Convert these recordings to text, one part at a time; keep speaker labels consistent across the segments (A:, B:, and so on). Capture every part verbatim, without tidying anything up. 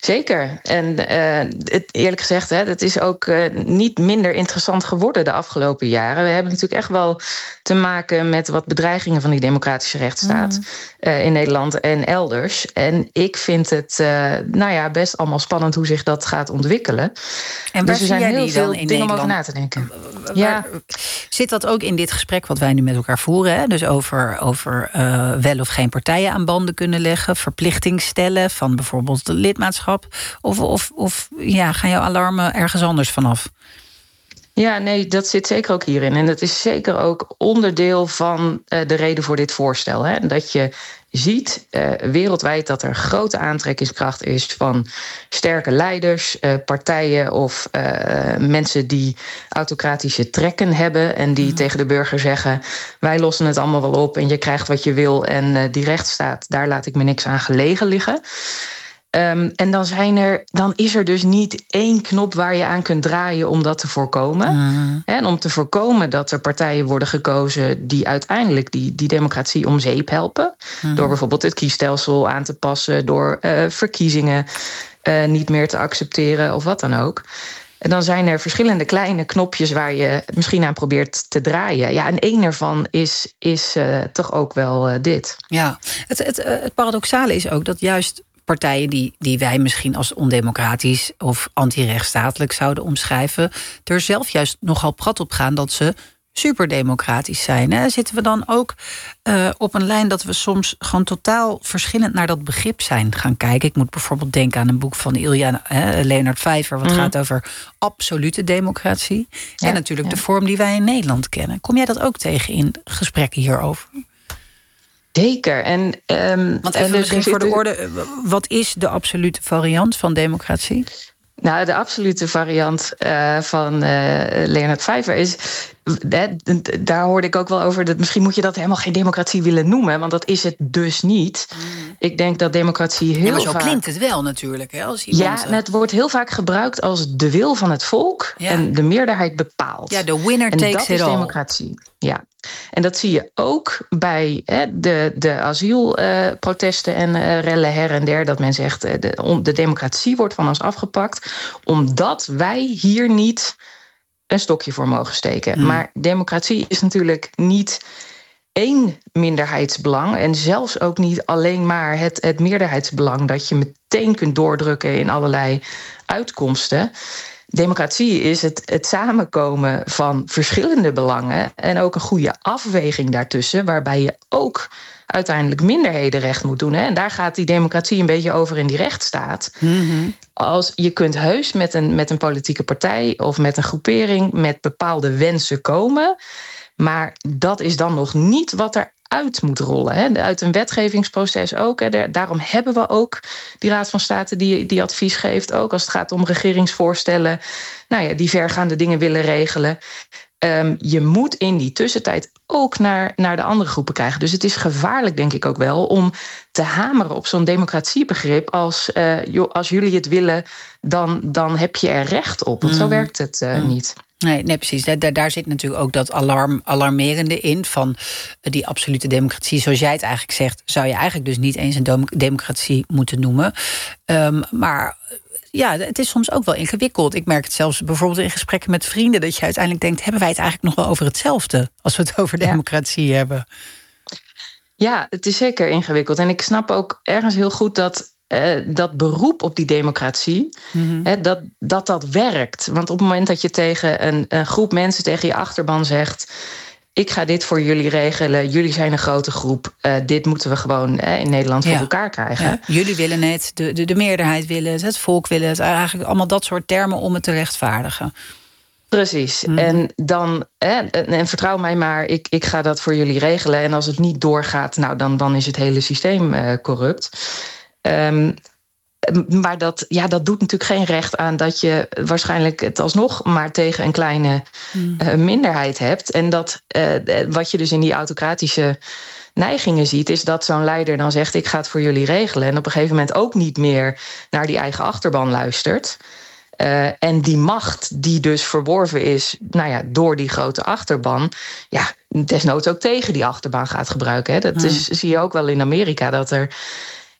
A: Zeker. En uh, het, eerlijk gezegd, hè, het is ook uh, niet minder interessant geworden de afgelopen jaren. We hebben natuurlijk echt wel te maken met wat bedreigingen van die democratische rechtsstaat mm. uh, in Nederland en elders. En ik vind het uh, nou ja, best allemaal spannend hoe zich dat gaat ontwikkelen.
B: En
A: dus er zijn heel
B: die
A: veel
B: dingen
A: Nederland?
B: om
A: over na te denken.
B: Waar,
A: ja.
B: Zit dat ook in dit gesprek wat wij nu met elkaar voeren? Hè? Dus over, over uh, wel of geen partijen aan banden kunnen leggen, verplichting stellen van bijvoorbeeld de lidmaatschap. Of, of, of ja, gaan jouw alarmen ergens anders vanaf?
A: Ja, nee, dat zit zeker ook hierin. En dat is zeker ook onderdeel van uh, de reden voor dit voorstel. Hè? Dat je ziet uh, wereldwijd dat er grote aantrekkingskracht is van sterke leiders, uh, partijen of uh, mensen die autocratische trekken hebben en die mm. tegen de burger zeggen: wij lossen het allemaal wel op en je krijgt wat je wil en uh, die rechtsstaat, daar laat ik me niks aan gelegen liggen. Um, en dan, zijn er, dan is er dus niet één knop waar je aan kunt draaien om dat te voorkomen. Mm. En om te voorkomen dat er partijen worden gekozen die uiteindelijk die, die democratie om zeep helpen. Mm. Door bijvoorbeeld het kiesstelsel aan te passen, door uh, verkiezingen uh, niet meer te accepteren of wat dan ook. En dan zijn er verschillende kleine knopjes waar je misschien aan probeert te draaien. Ja, en één ervan is, is uh, toch ook wel uh, dit.
B: Ja, het, het, het paradoxale is ook dat juist partijen die, die wij misschien als ondemocratisch of anti-rechtsstatelijk zouden omschrijven, er zelf juist nogal prat op gaan dat ze superdemocratisch zijn. Hè? Zitten we dan ook uh, op een lijn dat we soms gewoon totaal verschillend naar dat begrip zijn gaan kijken? Ik moet bijvoorbeeld denken aan een boek van Ilja hè, Leonard Vijver, wat mm-hmm. gaat over absolute democratie. Ja, en natuurlijk ja. de vorm die wij in Nederland kennen. Kom jij dat ook tegen in gesprekken hierover?
A: Zeker. En, um,
B: Want even
A: en dus
B: misschien voor de orde, wat is de absolute variant van democratie?
A: Nou, de absolute variant uh, van uh, Leonard Vijver is, daar hoorde ik ook wel over, dat misschien moet je dat helemaal geen democratie willen noemen, want dat is het dus niet. Mm. Ik denk dat democratie heel
B: ja, maar zo
A: vaak,
B: klinkt het wel natuurlijk. Hè, als
A: ja, en het wordt heel vaak gebruikt als de wil van het volk ja. en de meerderheid bepaalt.
B: Ja, de winner
A: en
B: takes
A: dat
B: it
A: is
B: all.
A: Democratie. Ja. En dat zie je ook bij hè, de, de asielprotesten uh, en uh, rellen her en der. Dat men zegt, uh, de, de democratie wordt van ons afgepakt omdat wij hier niet een stokje voor mogen steken. Hmm. Maar democratie is natuurlijk niet één minderheidsbelang en zelfs ook niet alleen maar het, het meerderheidsbelang dat je meteen kunt doordrukken in allerlei uitkomsten. Democratie is het, het samenkomen van verschillende belangen en ook een goede afweging daartussen, waarbij je ook uiteindelijk minderheden recht moet doen. Hè? En daar gaat die democratie een beetje over in die rechtsstaat. Mm-hmm. Als je kunt heus met een, met een politieke partij of met een groepering met bepaalde wensen komen, maar dat is dan nog niet wat er uit moet rollen. Hè? Uit een wetgevingsproces ook. Hè? Daarom hebben we ook die Raad van State die, die advies geeft. Ook als het gaat om regeringsvoorstellen, nou ja, die vergaande dingen willen regelen. Um, je moet in die tussentijd ook naar, naar de andere groepen krijgen. Dus het is gevaarlijk, denk ik ook wel, om te hameren op zo'n democratiebegrip als, uh, joh, als jullie het willen, dan, dan heb je er recht op. Want mm. zo werkt het uh, mm. niet.
B: Nee, nee, precies. Daar, daar zit natuurlijk ook dat alarm, alarmerende in van die absolute democratie. Zoals jij het eigenlijk zegt, zou je eigenlijk dus niet eens een democratie moeten noemen. Um, maar ja, het is soms ook wel ingewikkeld. Ik merk het zelfs bijvoorbeeld in gesprekken met vrienden, dat je uiteindelijk denkt, hebben wij het eigenlijk nog wel over hetzelfde als we het over
A: ja.
B: democratie hebben?
A: Ja, het is zeker ingewikkeld. En ik snap ook ergens heel goed dat Uh, dat beroep op die democratie, mm-hmm. hè, dat, dat dat werkt. Want op het moment dat je tegen een, een groep mensen, tegen je achterban zegt, ik ga dit voor jullie regelen, jullie zijn een grote groep, uh, dit moeten we gewoon uh, in Nederland ja. voor elkaar krijgen.
B: Ja. Jullie willen het, de, de, de meerderheid willen het, het volk willen het, eigenlijk allemaal dat soort termen om het te rechtvaardigen.
A: Precies. Mm. En dan, hè, en vertrouw mij maar, ik, ik ga dat voor jullie regelen. En als het niet doorgaat, nou dan, dan is het hele systeem uh, corrupt. Um, maar dat, ja, dat doet natuurlijk geen recht aan dat je waarschijnlijk het alsnog maar tegen een kleine mm. uh, minderheid hebt. En dat uh, wat je dus in die autocratische neigingen ziet, is dat zo'n leider dan zegt, ik ga het voor jullie regelen. En op een gegeven moment ook niet meer naar die eigen achterban luistert. Uh, en die macht die dus verworven is, nou ja, door die grote achterban, ja, desnoods ook tegen die achterban gaat gebruiken. Hè. Dat is, mm. zie je ook wel in Amerika, dat er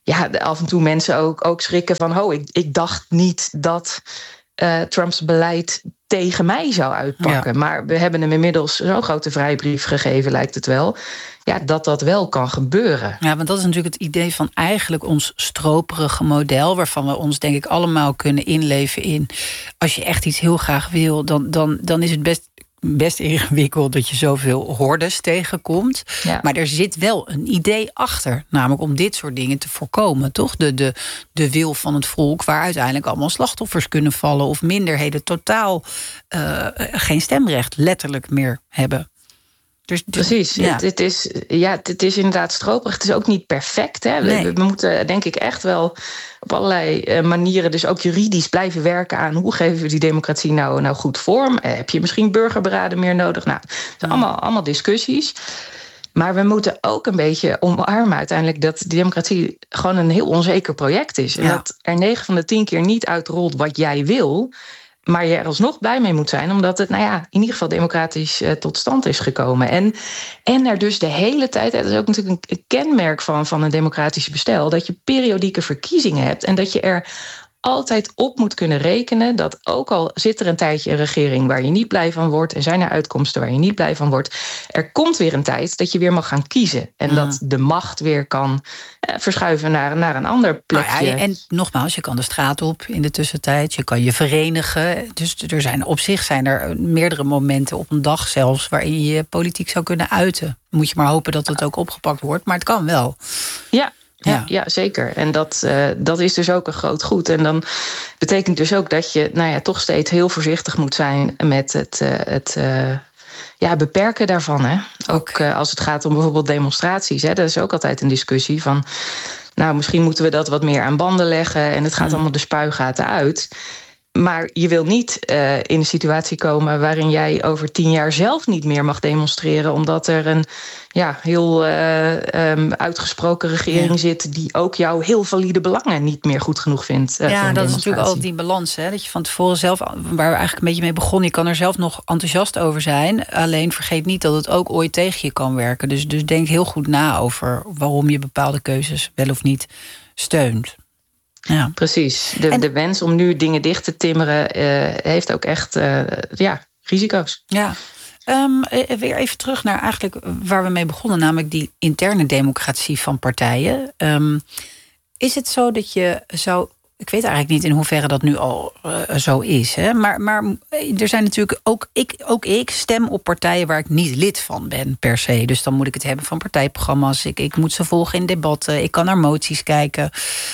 A: ja, af en toe mensen ook, ook schrikken van... oh, ik, ik dacht niet dat uh, Trumps beleid tegen mij zou uitpakken. Ja. Maar we hebben hem inmiddels zo'n grote vrijbrief gegeven, lijkt het wel... ja, dat dat wel kan gebeuren.
B: Ja, want dat is natuurlijk het idee van eigenlijk ons stroperige model... waarvan we ons denk ik allemaal kunnen inleven in... als je echt iets heel graag wil, dan, dan, dan is het best... best ingewikkeld dat je zoveel hordes tegenkomt. Ja. Maar er zit wel een idee achter. Namelijk om dit soort dingen te voorkomen, toch? De, de, de wil van het volk waar uiteindelijk allemaal slachtoffers kunnen vallen... of minderheden totaal uh, geen stemrecht letterlijk meer hebben.
A: Dus, Precies. Ja. Het, het, is, ja, het is inderdaad stroperig. Het is ook niet perfect. Hè? Nee. We, we moeten denk ik echt wel op allerlei manieren... dus ook juridisch blijven werken aan... hoe geven we die democratie nou, nou goed vorm? Eh, heb je misschien burgerberaden meer nodig? Nou, dat zijn ja. allemaal, allemaal discussies. Maar we moeten ook een beetje omarmen uiteindelijk... dat de democratie gewoon een heel onzeker project is. En ja. dat er negen van de tien keer niet uitrolt wat jij wil... maar je er alsnog blij mee moet zijn... omdat het, nou ja, in ieder geval democratisch uh, tot stand is gekomen. En, en er dus de hele tijd... dat is ook natuurlijk een, een kenmerk van, van een democratisch bestel... dat je periodieke verkiezingen hebt... en dat je er altijd op moet kunnen rekenen... dat ook al zit er een tijdje een regering... waar je niet blij van wordt... en zijn er uitkomsten waar je niet blij van wordt... er komt weer een tijd dat je weer mag gaan kiezen... en mm. dat de macht weer kan eh, verschuiven naar, naar een ander plekje.
B: Nou ja, en nogmaals, je kan de straat op in de tussentijd... je kan je verenigen. Dus er zijn, op zich zijn er meerdere momenten op een dag zelfs... waarin je je politiek zou kunnen uiten. Moet je maar hopen dat het ook opgepakt wordt, maar het kan wel.
A: Ja. Ja, ja. ja, zeker. En dat, uh, dat is dus ook een groot goed. En dan betekent dus ook dat je nou ja, toch steeds heel voorzichtig moet zijn... met het, uh, het uh, ja, beperken daarvan. Hè? Ook uh, als het gaat om bijvoorbeeld demonstraties. Hè? Dat is ook altijd een discussie van... nou, misschien moeten we dat wat meer aan banden leggen... en het gaat mm. allemaal de spuigaten uit... Maar je wil niet uh, in een situatie komen waarin jij over tien jaar zelf niet meer mag demonstreren... omdat er een ja, heel uh, um, uitgesproken regering ja. zit... die ook jouw heel valide belangen niet meer goed genoeg vindt. Uh,
B: ja, dat is natuurlijk al die balans. Hè? Dat je van tevoren zelf, waar we eigenlijk een beetje mee begonnen... je kan er zelf nog enthousiast over zijn. Alleen vergeet niet dat het ook ooit tegen je kan werken. Dus, dus denk heel goed na over waarom je bepaalde keuzes wel of niet steunt. Ja.
A: Precies. De, en... de wens om nu dingen dicht te timmeren uh, heeft ook echt uh, ja, risico's.
B: Ja. Um, weer even terug naar eigenlijk waar we mee begonnen, namelijk die interne democratie van partijen. Um, is het zo dat je zou... Ik weet eigenlijk niet in hoeverre dat nu al uh, zo is. Hè? Maar, maar er zijn natuurlijk ook ik, ook ik stem op partijen waar ik niet lid van ben per se. Dus dan moet ik het hebben van partijprogramma's. Ik, ik moet ze volgen in debatten. Ik kan naar moties kijken.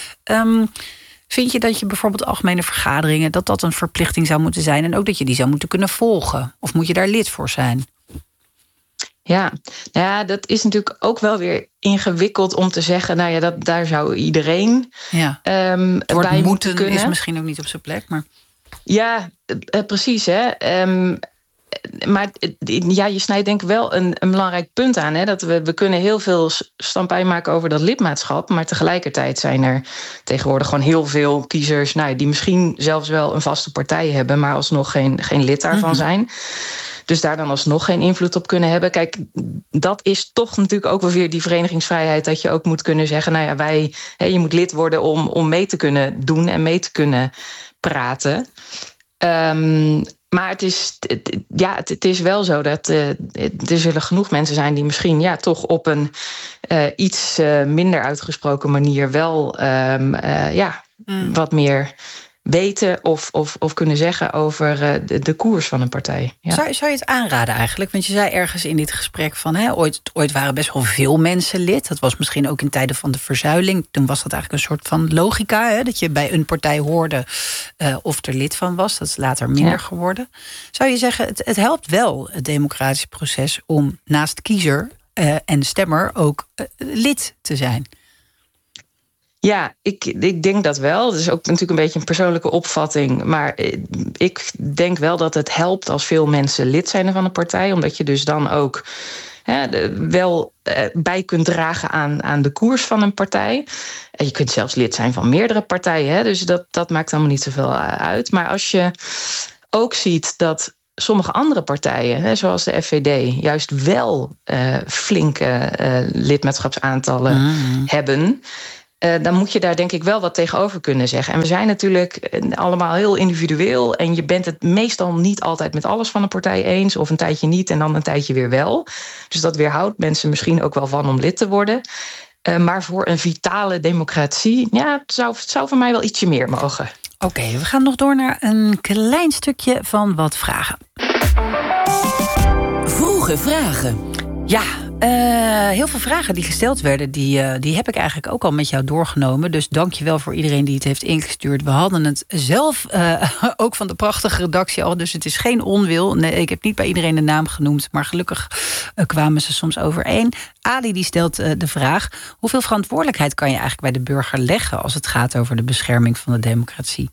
B: Um, vind je dat je bijvoorbeeld algemene vergaderingen... dat dat een verplichting zou moeten zijn... en ook dat je die zou moeten kunnen volgen? Of moet je daar lid voor zijn?
A: Ja, nou ja, dat is natuurlijk ook wel weer ingewikkeld om te zeggen... nou ja, dat, daar zou iedereen
B: ja.
A: um, bij moeten kunnen.
B: Is misschien ook niet op zijn plek, maar...
A: Ja, uh, precies, hè. Um, maar ja, je snijdt denk ik wel een, een belangrijk punt aan. Hè? Dat we, we kunnen heel veel stampij maken over dat lidmaatschap... maar tegelijkertijd zijn er tegenwoordig gewoon heel veel kiezers... Nou, die misschien zelfs wel een vaste partij hebben... maar alsnog geen, geen lid daarvan zijn... Dus daar dan alsnog geen invloed op kunnen hebben. Kijk, dat is toch natuurlijk ook wel weer die verenigingsvrijheid... dat je ook moet kunnen zeggen... nou ja, wij, hè, je moet lid worden om, om mee te kunnen doen... en mee te kunnen praten. Um, maar het is, ja, het, het is wel zo dat uh, er zullen genoeg mensen zijn... die misschien ja, toch op een uh, iets uh, minder uitgesproken manier... wel um, uh, ja, mm. wat meer... weten of, of, of kunnen zeggen over uh, de, de koers van een partij. Ja.
B: Zou, zou je het aanraden eigenlijk? Want je zei ergens in dit gesprek van... Hè, ooit, ooit waren best wel veel mensen lid. Dat was misschien ook in tijden van de verzuiling. Toen was dat eigenlijk een soort van logica... Hè, dat je bij een partij hoorde uh, of er lid van was. Dat is later minder ja. geworden. Zou je zeggen, het, het helpt wel, het democratische proces... om naast kiezer uh, en stemmer ook uh, lid te zijn?
A: Ja, ik, ik denk dat wel. Dat is ook natuurlijk een beetje een persoonlijke opvatting. Maar ik denk wel dat het helpt als veel mensen lid zijn van een partij. Omdat je dus dan ook hè, wel bij kunt dragen aan, aan de koers van een partij. En je kunt zelfs lid zijn van meerdere partijen. Hè, dus dat, dat maakt allemaal niet zoveel uit. Maar als je ook ziet dat sommige andere partijen, hè, zoals de F V D... juist wel uh, flinke uh, lidmaatschapsaantallen mm. hebben... Uh, dan moet je daar denk ik wel wat tegenover kunnen zeggen. En we zijn natuurlijk allemaal heel individueel. En je bent het meestal niet altijd met alles van een partij eens. Of een tijdje niet en dan een tijdje weer wel. Dus dat weerhoudt mensen misschien ook wel van om lid te worden. Uh, maar voor een vitale democratie, ja, het zou, het zou voor mij wel ietsje meer mogen.
B: Oké, okay, we gaan nog door naar een klein stukje van wat vragen.
C: Vroege vragen.
B: Ja, uh, heel veel vragen die gesteld werden, die, uh, die heb ik eigenlijk ook al met jou doorgenomen. Dus dank je wel voor iedereen die het heeft ingestuurd. We hadden het zelf uh, ook van de prachtige redactie al, dus het is geen onwil. Nee, ik heb niet bij iedereen de naam genoemd, maar gelukkig uh, kwamen ze soms overeen. Ali die stelt uh, de vraag: hoeveel verantwoordelijkheid kan je eigenlijk bij de burger leggen als het gaat over de bescherming van de democratie?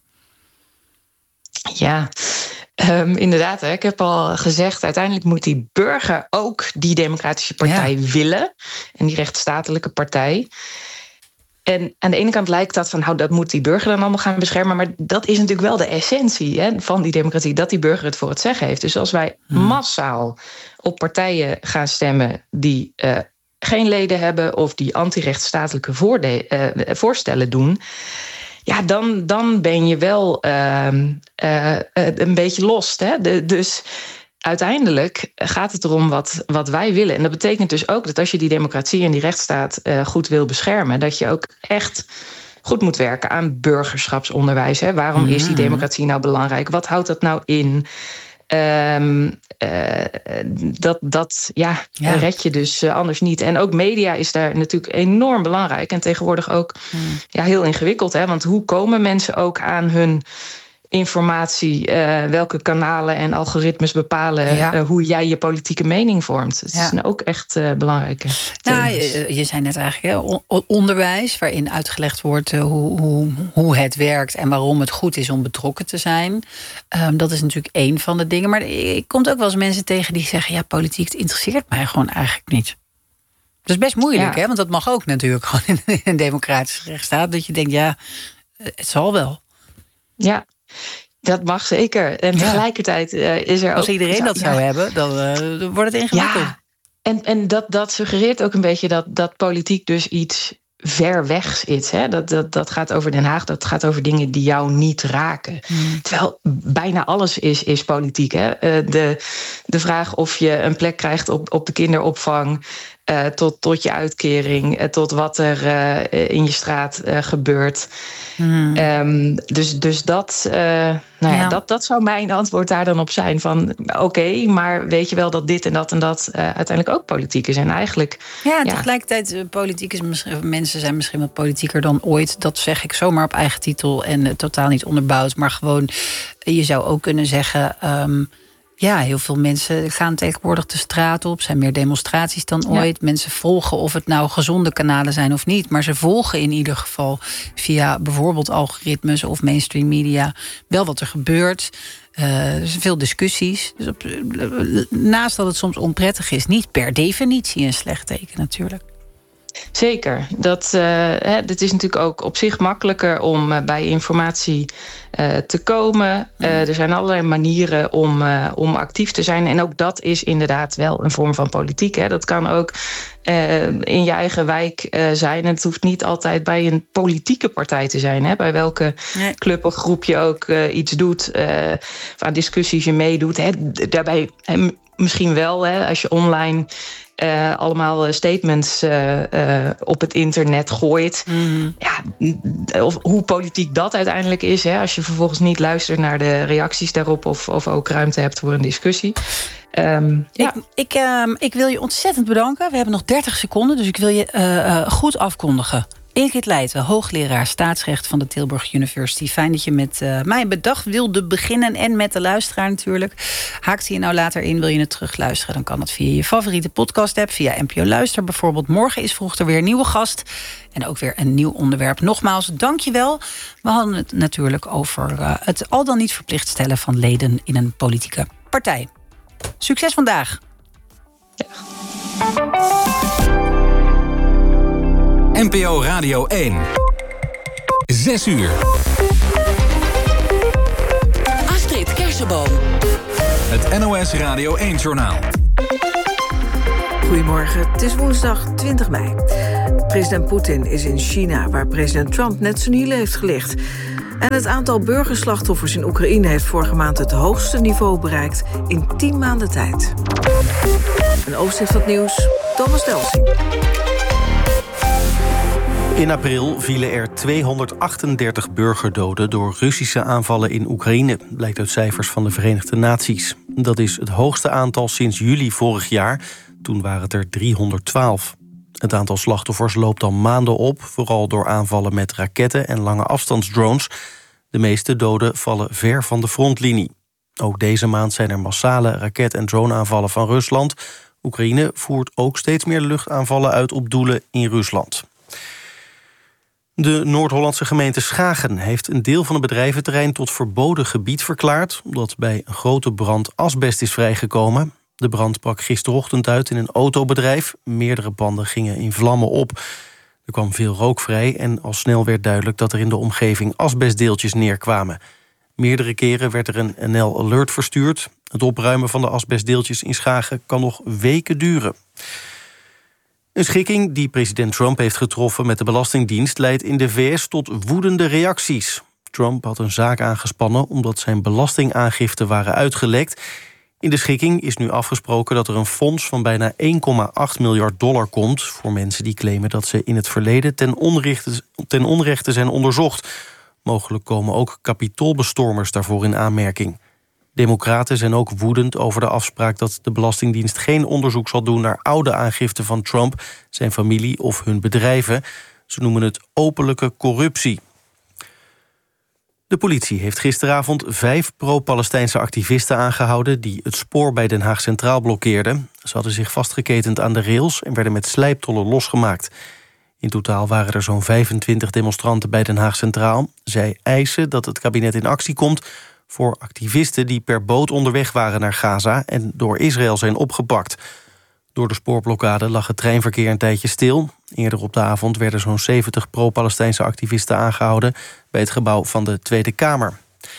A: Ja, um, inderdaad. Hè, ik heb al gezegd, uiteindelijk moet die burger ook die democratische partij ja. willen. En die rechtsstatelijke partij. En aan de ene kant lijkt dat van, nou, dat moet die burger dan allemaal gaan beschermen. Maar dat is natuurlijk wel de essentie, hè, van die democratie, dat die burger het voor het zeggen heeft. Dus als wij hmm. massaal op partijen gaan stemmen die uh, geen leden hebben of die anti-rechtsstatelijke voorde- uh, voorstellen doen, ja, dan, dan ben je wel uh, uh, een beetje lost. Hè? De, dus uiteindelijk gaat het erom wat, wat wij willen. En dat betekent dus ook dat als je die democratie en die rechtsstaat uh, goed wil beschermen, dat je ook echt goed moet werken aan burgerschapsonderwijs. Hè? Waarom mm-hmm. is die democratie nou belangrijk? Wat houdt dat nou in? Um, uh, dat dat ja, ja. red je dus uh, anders niet. En ook media is daar natuurlijk enorm belangrijk. En tegenwoordig ook mm. ja, heel ingewikkeld. Hè? Want hoe komen mensen ook aan hun informatie? Uh, welke kanalen en algoritmes bepalen ja. uh, hoe jij je politieke mening vormt? Dat ja. is ook echt uh, belangrijk.
B: Nou, je, je zei net eigenlijk, hè, onderwijs waarin uitgelegd wordt uh, hoe, hoe, hoe het werkt en waarom het goed is om betrokken te zijn. Um, dat is natuurlijk één van de dingen. Maar ik kom ook wel eens mensen tegen die zeggen, ja, politiek, het interesseert mij gewoon eigenlijk niet. Dat is best moeilijk, ja. hè? Want dat mag ook natuurlijk gewoon in een democratische rechtsstaat. Dat je denkt, ja, het zal wel.
A: Ja. Dat mag zeker. En tegelijkertijd uh, is er ook...
B: Als iedereen zou, dat zou ja. hebben, dan uh, wordt het ingewikkeld.
A: Ja, en, en dat, dat suggereert ook een beetje dat, dat politiek dus iets ver weg is. Hè? Dat, dat, dat gaat over Den Haag, dat gaat over dingen die jou niet raken. Hmm. Terwijl bijna alles is, is politiek. Hè? Uh, de, de vraag of je een plek krijgt op, op de kinderopvang, Uh, tot, tot je uitkering, uh, tot wat er uh, in je straat uh, gebeurt. Hmm. Um, dus, dus dat, uh, nou ja, ja. Dat, dat zou mijn antwoord daar dan op zijn. Van oké, okay, maar weet je wel dat dit en dat en dat uh, uiteindelijk ook politiek is. En eigenlijk.
B: Ja, en ja. tegelijkertijd, uh, politiek is misschien, mensen zijn misschien wat politieker dan ooit. Dat zeg ik zomaar op eigen titel en uh, totaal niet onderbouwd. Maar gewoon, uh, je zou ook kunnen zeggen. Um, Ja, heel veel mensen gaan tegenwoordig de straat op. Zijn meer demonstraties dan ooit. Ja. Mensen volgen of het nou gezonde kanalen zijn of niet. Maar ze volgen in ieder geval via bijvoorbeeld algoritmes of mainstream media wel wat er gebeurt. Uh, er zijn veel discussies. Dus op, naast dat het soms onprettig is, niet per definitie een slecht teken natuurlijk.
A: Zeker. Dat, uh, hè, dit is natuurlijk ook op zich makkelijker om uh, bij informatie uh, te komen. Uh, er zijn allerlei manieren om, uh, om actief te zijn. En ook dat is inderdaad wel een vorm van politiek. Hè. Dat kan ook uh, in je eigen wijk uh, zijn. En het hoeft niet altijd bij een politieke partij te zijn. Hè. Bij welke nee. club of groep je ook uh, iets doet. Uh, of aan discussies je meedoet. Hè. Daarbij hè, misschien wel, hè, als je online Uh, allemaal statements uh, uh, op het internet gooit. Mm. Ja, of hoe politiek dat uiteindelijk is. Hè, als je vervolgens niet luistert naar de reacties daarop. Of, of ook ruimte hebt voor een discussie. Um, ja.
B: ik, ik, uh, ik wil je ontzettend bedanken. We hebben nog dertig seconden. Dus ik wil je uh, uh, goed afkondigen. Ingrid Leijten, hoogleraar staatsrecht van de Tilburg University. Fijn dat je met uh, mij bedacht wilde beginnen en met de luisteraar natuurlijk. Haakt je nou later in, wil je het terugluisteren? Dan kan dat via je favoriete podcast-app, via N P O Luister bijvoorbeeld. Morgen is vroeg er weer een nieuwe gast en ook weer een nieuw onderwerp. Nogmaals, dank je wel. We hadden het natuurlijk over uh, het al dan niet verplicht stellen van leden in een politieke partij. Succes vandaag.
A: Ja.
D: N P O Radio één. Zes uur.
C: Astrid Kersenboom.
D: Het N O S Radio één-journaal.
E: Goedemorgen, het is woensdag twintig mei. President Poetin is in China, waar president Trump net zijn hielen heeft gelicht. En het aantal burgerslachtoffers in Oekraïne heeft vorige maand het hoogste niveau bereikt in tien maanden tijd. Een overzicht van het nieuws, Thomas Delsing.
F: In april vielen er tweehonderdachtendertig burgerdoden door Russische aanvallen in Oekraïne, blijkt uit cijfers van de Verenigde Naties. Dat is het hoogste aantal sinds juli vorig jaar. Toen waren het er driehonderdtwaalf. Het aantal slachtoffers loopt al maanden op, vooral door aanvallen met raketten en lange afstandsdrones. De meeste doden vallen ver van de frontlinie. Ook deze maand zijn er massale raket- en droneaanvallen van Rusland. Oekraïne voert ook steeds meer luchtaanvallen uit op doelen in Rusland. De Noord-Hollandse gemeente Schagen heeft een deel van het bedrijventerrein tot verboden gebied verklaard, omdat bij een grote brand asbest is vrijgekomen. De brand brak gisterochtend uit in een autobedrijf. Meerdere panden gingen in vlammen op. Er kwam veel rook vrij en al snel werd duidelijk dat er in de omgeving asbestdeeltjes neerkwamen. Meerdere keren werd er een N L Alert verstuurd. Het opruimen van de asbestdeeltjes in Schagen kan nog weken duren. Een schikking die president Trump heeft getroffen met de Belastingdienst leidt in de V S tot woedende reacties. Trump had een zaak aangespannen omdat zijn belastingaangiften waren uitgelekt. In de schikking is nu afgesproken dat er een fonds van bijna één komma acht miljard dollar komt voor mensen die claimen dat ze in het verleden ten onrechte, ten onrechte zijn onderzocht. Mogelijk komen ook kapitoolbestormers daarvoor in aanmerking. Democraten zijn ook woedend over de afspraak dat de Belastingdienst geen onderzoek zal doen naar oude aangiften van Trump, zijn familie of hun bedrijven. Ze noemen het openlijke corruptie. De politie heeft gisteravond vijf pro-Palestijnse activisten aangehouden die het spoor bij Den Haag Centraal blokkeerden. Ze hadden zich vastgeketend aan de rails en werden met slijptollen losgemaakt. In totaal waren er zo'n vijfentwintig demonstranten bij Den Haag Centraal. Zij eisen dat het kabinet in actie komt voor activisten die per boot onderweg waren naar Gaza en door Israël zijn opgepakt. Door de spoorblokkade lag het treinverkeer een tijdje stil. Eerder op de avond werden zo'n zeventig pro-Palestijnse activisten aangehouden bij het gebouw van de Tweede Kamer.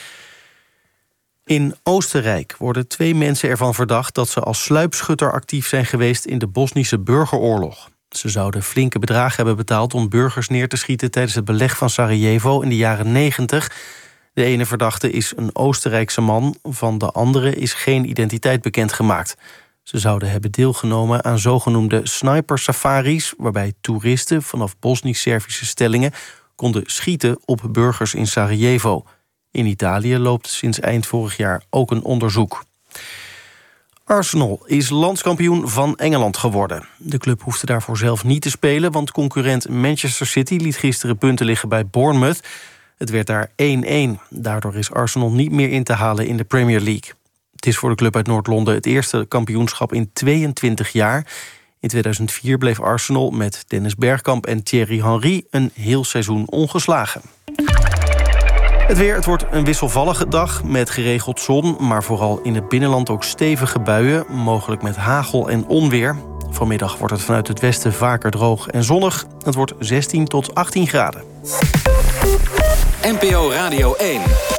F: In Oostenrijk worden twee mensen ervan verdacht dat ze als sluipschutter actief zijn geweest in de Bosnische burgeroorlog. Ze zouden flinke bedragen hebben betaald om burgers neer te schieten tijdens het beleg van Sarajevo in de jaren negentig. De ene verdachte is een Oostenrijkse man, van de andere is geen identiteit bekendgemaakt. Ze zouden hebben deelgenomen aan zogenoemde sniper-safaris, waarbij toeristen vanaf Bosnisch-Servische stellingen konden schieten op burgers in Sarajevo. In Italië loopt sinds eind vorig jaar ook een onderzoek. Arsenal is landskampioen van Engeland geworden. De club hoefde daarvoor zelf niet te spelen, want concurrent Manchester City liet gisteren punten liggen bij Bournemouth. Het werd daar één-één. Daardoor is Arsenal niet meer in te halen in de Premier League. Het is voor de club uit Noord-Londen het eerste kampioenschap in tweeëntwintig jaar. In tweeduizend vier bleef Arsenal met Dennis Bergkamp en Thierry Henry een heel seizoen ongeslagen. Het weer, het wordt een wisselvallige dag met geregeld zon, maar vooral in het binnenland ook stevige buien, mogelijk met hagel en onweer. Vanmiddag wordt het vanuit het westen vaker droog en zonnig. Het wordt zestien tot achttien graden.
D: N P O Radio één.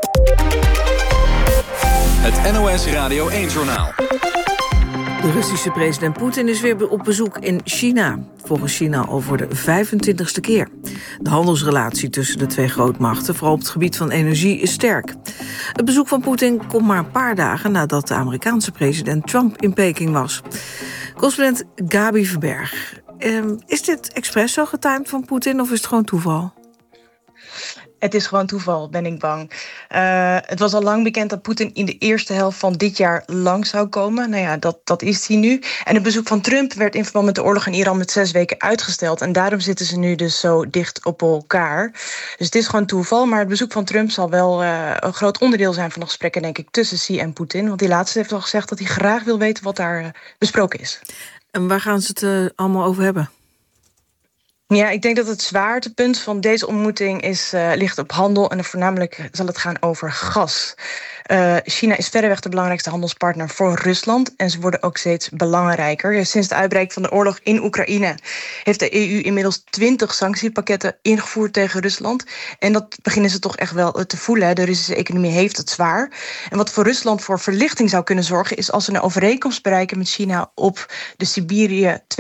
D: Het N O S Radio één-journaal.
E: De Russische president Poetin is weer op bezoek in China. Volgens China al voor de vijfentwintigste keer. De handelsrelatie tussen de twee grootmachten, vooral op het gebied van energie, is sterk. Het bezoek van Poetin komt maar een paar dagen nadat de Amerikaanse president Trump in Peking was. Correspondent Gabi Verberg. Uh, is dit expres zo getimed van Poetin of is het gewoon toeval?
G: Het is gewoon toeval, ben ik bang. Uh, het was al lang bekend dat Poetin in de eerste helft van dit jaar lang zou komen. Nou ja, dat, dat is hij nu. En het bezoek van Trump werd in verband met de oorlog in Iran met zes weken uitgesteld. En daarom zitten ze nu dus zo dicht op elkaar. Dus het is gewoon toeval. Maar het bezoek van Trump zal wel uh, een groot onderdeel zijn van de gesprekken, denk ik, tussen Xi en Poetin. Want die laatste heeft al gezegd dat hij graag wil weten wat daar uh, besproken is.
E: En waar gaan ze het uh, allemaal over hebben?
G: Ja, ik denk dat het zwaartepunt van deze ontmoeting is, uh, ligt op handel. En voornamelijk zal het gaan over gas. Uh, China is verreweg de belangrijkste handelspartner voor Rusland. En ze worden ook steeds belangrijker. Sinds de uitbraak van de oorlog in Oekraïne heeft de E U inmiddels twintig sanctiepakketten ingevoerd tegen Rusland. En dat beginnen ze toch echt wel te voelen. De Russische economie heeft het zwaar. En wat voor Rusland voor verlichting zou kunnen zorgen, is als ze een overeenkomst bereiken met China op de Siberië twee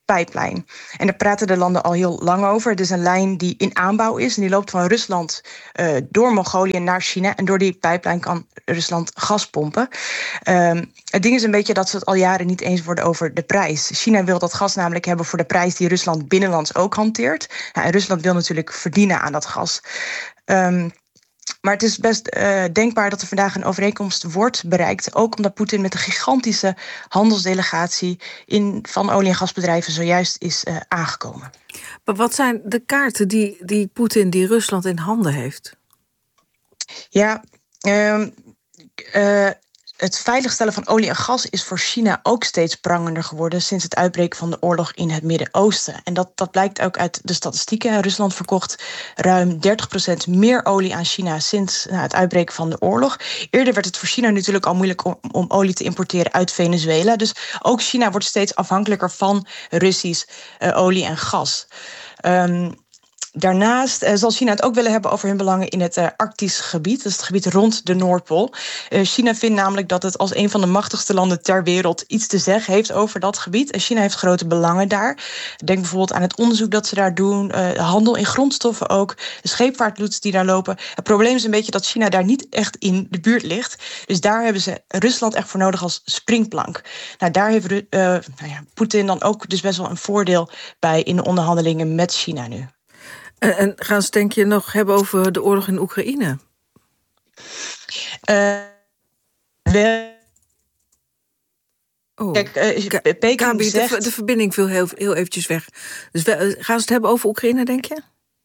G: pijplijn. En daar praten de landen al heel lang over. Het is een lijn die in aanbouw is en die loopt van Rusland uh, door Mongolië naar China. En door die pijplijn kan Rusland gas pompen. Um, het ding is een beetje dat ze het al jaren niet eens worden over de prijs. China wil dat gas namelijk hebben voor de prijs die Rusland binnenlands ook hanteert. Nou, en Rusland wil natuurlijk verdienen aan dat gas. Um, Maar het is best uh, denkbaar dat er vandaag een overeenkomst wordt bereikt. Ook omdat Poetin met een gigantische handelsdelegatie in, van olie- en gasbedrijven zojuist is uh, aangekomen.
E: Maar wat zijn de kaarten die, die Poetin, die Rusland in handen heeft?
G: Ja, uh, uh, het veiligstellen van olie en gas is voor China ook steeds prangender geworden sinds het uitbreken van de oorlog in het Midden-Oosten. En dat, dat blijkt ook uit de statistieken. Rusland verkocht ruim dertig procent meer olie aan China sinds nou, het uitbreken van de oorlog. Eerder werd het voor China natuurlijk al moeilijk om, om olie te importeren uit Venezuela. Dus ook China wordt steeds afhankelijker van Russisch uh, olie en gas. Um, Daarnaast uh, zal China het ook willen hebben over hun belangen in het uh, Arktisch gebied. Dat is het gebied rond de Noordpool. Uh, China vindt namelijk dat het als een van de machtigste landen ter wereld iets te zeggen heeft over dat gebied. En China heeft grote belangen daar. Denk bijvoorbeeld aan het onderzoek dat ze daar doen. Uh, handel in grondstoffen ook. De scheepvaartroutes die daar lopen. Het probleem is een beetje dat China daar niet echt in de buurt ligt. Dus daar hebben ze Rusland echt voor nodig als springplank. Nou, daar heeft uh, nou ja, Poetin dan ook dus best wel een voordeel bij in de onderhandelingen met China nu.
E: En, en gaan ze denk je nog hebben over de oorlog in Oekraïne?
G: Uh, wel...
E: Oh.
G: Kijk, uh, Peking
E: Gabi,
G: zegt...
E: de, de verbinding viel heel, heel eventjes weg. Dus we, gaan ze het hebben over Oekraïne, denk je?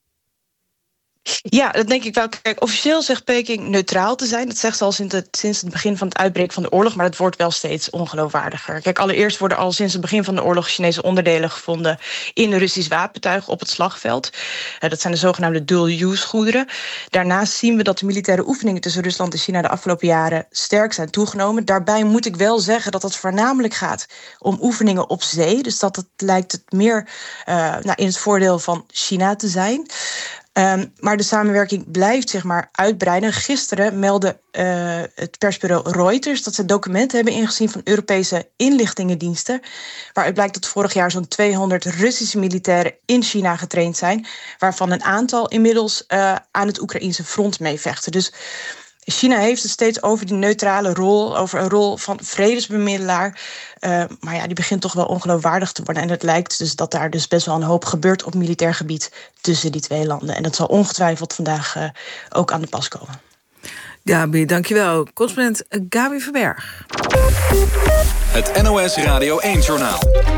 G: Ja, dat denk ik wel. Kijk, officieel zegt Peking neutraal te zijn. Dat zegt ze al sinds het, sinds het begin van het uitbreken van de oorlog. Maar dat wordt wel steeds ongeloofwaardiger. Kijk, allereerst worden al sinds het begin van de oorlog Chinese onderdelen gevonden in de Russisch wapentuig op het slagveld. Uh, dat zijn de zogenaamde dual-use goederen. Daarnaast zien we dat de militaire oefeningen tussen Rusland en China de afgelopen jaren sterk zijn toegenomen. Daarbij moet ik wel zeggen dat het voornamelijk gaat om oefeningen op zee. Dus dat het lijkt het meer uh, nou, in het voordeel van China te zijn. Um, maar de samenwerking blijft zeg maar uitbreiden. Gisteren meldde uh, het persbureau Reuters dat ze documenten hebben ingezien van Europese inlichtingendiensten, waaruit blijkt dat vorig jaar zo'n tweehonderd Russische militairen in China getraind zijn, waarvan een aantal inmiddels uh, aan het Oekraïense front meevechten. Dus China heeft het steeds over die neutrale rol, over een rol van vredesbemiddelaar. Uh, maar ja, die begint toch wel ongeloofwaardig te worden. En het lijkt dus dat daar dus best wel een hoop gebeurt op militair gebied tussen die twee landen. En dat zal ongetwijfeld vandaag uh, ook aan de pas komen.
E: Gabi, dankjewel. Correspondent Gabi Verberg.
D: Het N O S Radio één-journaal.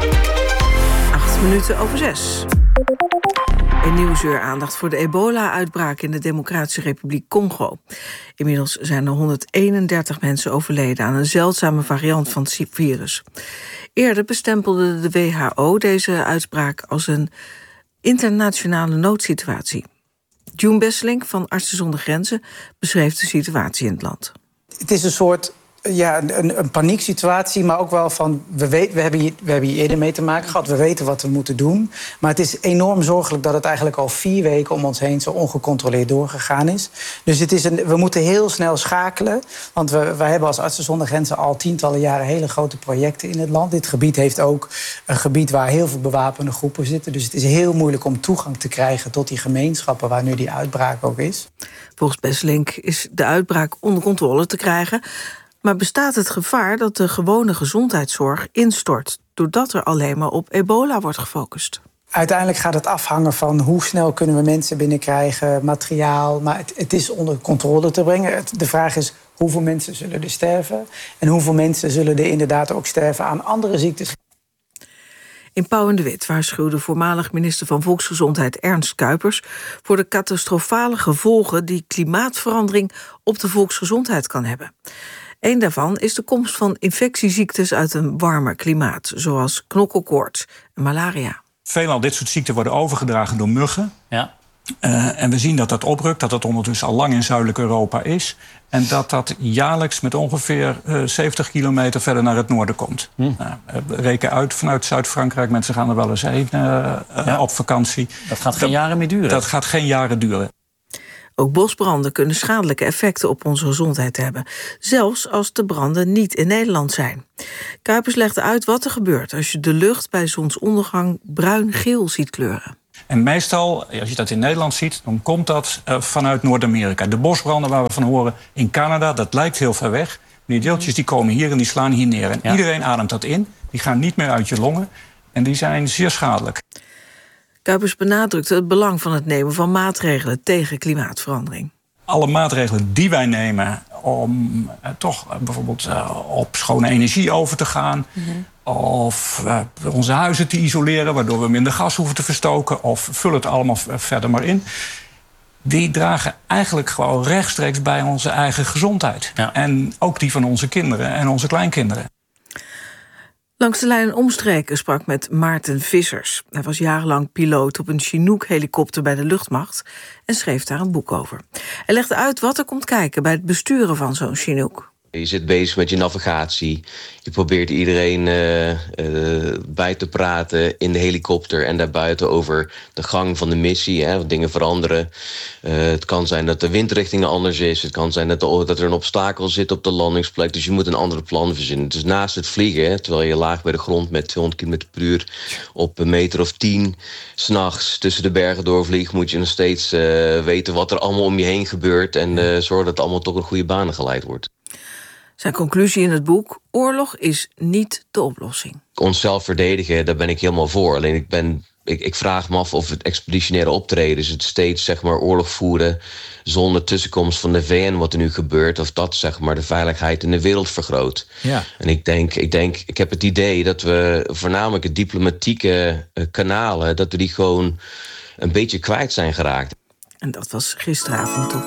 E: Acht minuten over zes. Een nieuwsuur aandacht voor de ebola-uitbraak in de Democratische Republiek Congo. Inmiddels zijn er honderdeenendertig mensen overleden aan een zeldzame variant van het virus. Eerder bestempelde de W H O deze uitbraak als een internationale noodsituatie. June Besselink van Artsen zonder Grenzen beschreef de situatie in het land.
H: Het is een soort ja, een, een panieksituatie, maar ook wel van... We, weet, we, hebben hier, we hebben hier eerder mee te maken gehad, we weten wat we moeten doen. Maar het is enorm zorgelijk dat het eigenlijk al vier weken om ons heen zo ongecontroleerd doorgegaan is. Dus het is een, we moeten heel snel schakelen. Want we, we hebben als Artsen zonder Grenzen al tientallen jaren hele grote projecten in het land. Dit gebied heeft ook een gebied waar heel veel bewapende groepen zitten. Dus het is heel moeilijk om toegang te krijgen tot die gemeenschappen waar nu die uitbraak ook is.
E: Volgens Besselink is de uitbraak onder controle te krijgen. Maar bestaat het gevaar dat de gewone gezondheidszorg instort doordat er alleen maar op ebola wordt gefocust?
H: Uiteindelijk gaat het afhangen van hoe snel kunnen we mensen binnenkrijgen, materiaal. Maar het, het is onder controle te brengen. Het, de vraag is hoeveel mensen zullen er sterven en hoeveel mensen zullen er inderdaad ook sterven aan andere ziektes.
E: In Pauw en de Wit waarschuwde voormalig minister van Volksgezondheid Ernst Kuipers voor de catastrofale gevolgen die klimaatverandering op de volksgezondheid kan hebben. Eén daarvan is de komst van infectieziektes uit een warmer klimaat, zoals knokkelkoorts en malaria.
I: Veelal dit soort ziekten worden overgedragen door muggen. Ja. Uh, en we zien dat dat oprukt, dat dat ondertussen al lang in zuidelijk Europa is. En dat dat jaarlijks met ongeveer uh, zeventig kilometer verder naar het noorden komt. Hm. Uh, reken uit vanuit Zuid-Frankrijk, mensen gaan er wel eens heen uh, ja. uh, op vakantie.
J: Dat gaat geen jaren meer duren.
I: Dat gaat geen jaren duren.
E: Ook bosbranden kunnen schadelijke effecten op onze gezondheid hebben, zelfs als de branden niet in Nederland zijn. Kuipers legde uit wat er gebeurt als je de lucht bij zonsondergang bruin-geel ziet kleuren.
I: En meestal, als je dat in Nederland ziet, dan komt dat uh, vanuit Noord-Amerika. De bosbranden waar we van horen in Canada, dat lijkt heel ver weg. Die deeltjes die komen hier en die slaan hier neer. En ja. iedereen ademt dat in. Die gaan niet meer uit je longen. En die zijn zeer schadelijk.
E: Kuipers benadrukte het belang van het nemen van maatregelen tegen klimaatverandering.
I: Alle maatregelen die wij nemen om uh, toch uh, bijvoorbeeld uh, op schone energie over te gaan... Mm-hmm. of uh, onze huizen te isoleren, waardoor we minder gas hoeven te verstoken... of vul het allemaal verder maar in... die dragen eigenlijk gewoon rechtstreeks bij onze eigen gezondheid. Ja. En ook die van onze kinderen en onze kleinkinderen.
E: Langs de lijn en omstreken sprak met Maarten Vissers. Hij was jarenlang piloot op een Chinook-helikopter bij de luchtmacht... en schreef daar een boek over. Hij legde uit wat er komt kijken bij het besturen van zo'n Chinook.
J: Je zit bezig met je navigatie. Je probeert iedereen uh, uh, bij te praten in de helikopter... en daarbuiten over de gang van de missie. Hè, dingen veranderen. Uh, het kan zijn dat de windrichting anders is. Het kan zijn dat, de, dat er een obstakel zit op de landingsplek. Dus je moet een andere plan verzinnen. Dus naast het vliegen, hè, terwijl je laag bij de grond... met tweehonderd kilometer per uur op een meter of tien... 's nachts tussen de bergen doorvliegt... moet je nog steeds uh, weten wat er allemaal om je heen gebeurt... en uh, zorgen dat het allemaal toch in goede banen geleid wordt.
E: Zijn conclusie in het boek: oorlog is niet de oplossing.
J: Onszelf verdedigen, daar ben ik helemaal voor. Alleen ik, ben, ik, ik vraag me af of het expeditionaire optreden... dus het steeds zeg maar, oorlog voeren zonder tussenkomst van de V N... wat er nu gebeurt, of dat zeg maar, de veiligheid in de wereld vergroot. Ja. En ik denk, ik denk, ik heb het idee dat we voornamelijk de diplomatieke uh, kanalen... dat we die gewoon een beetje kwijt zijn geraakt.
E: En dat was gisteravond op